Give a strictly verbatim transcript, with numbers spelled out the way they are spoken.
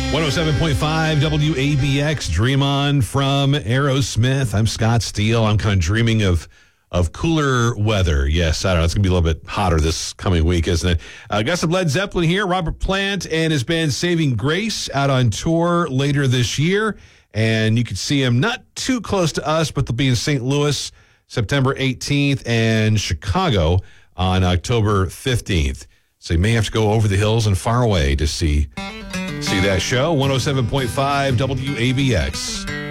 one oh seven point five W A B X, Dream On from Aerosmith. I'm Scott Steele. I'm kind of dreaming of of cooler weather. Yes, I don't know. It's going to be a little bit hotter this coming week, isn't it? Uh, got some Led Zeppelin here. Robert Plant and his band Saving Grace out on tour later this year. And you can see them not too close to us, but they'll be in Saint Louis September eighteenth and Chicago on October fifteenth. So you may have to go over the hills and far away to see see that show. one oh seven point five W A B X.